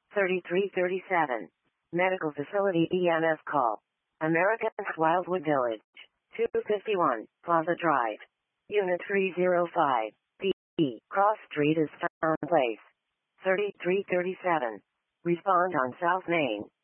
3337. Medical facility EMS call. American Wildwood Village. 251, Plaza Drive. Unit 305. B. Cross Street is found place. 3337. Respond on South Main.